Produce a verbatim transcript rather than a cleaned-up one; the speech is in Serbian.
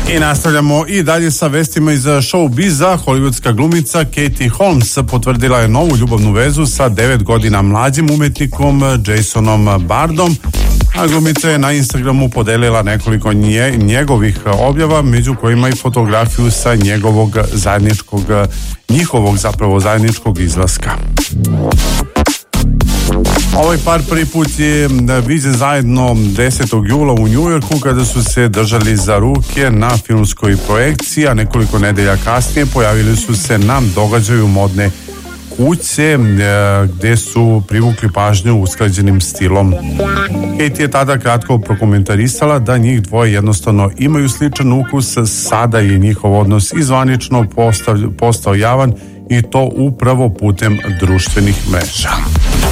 I nastavljamo i dalje sa vestima iz showbiza. Hollywoodska glumica Katie Holmes potvrdila je novu ljubavnu vezu sa devet godina mlađim umetnikom Jasonom Bardom, a glumica je na Instagramu podelila nekoliko nje, njegovih objava, među kojima i fotografiju sa njegovog zajedničkog, njihovog zapravo zajedničkog izlaska. Ovaj par prvi put je viđen zajedno desetog jula u Njujorku kada su se držali za ruke na filmskoj projekciji, a nekoliko nedelja kasnije pojavili su se na događaju modne kuće gde su privukli pažnju usklađenim stilom. Katie je tada kratko prokomentarisala da njih dvoje jednostavno imaju sličan ukus, sada je njihov odnos izvanično postao, postao javan i to upravo putem društvenih mreža.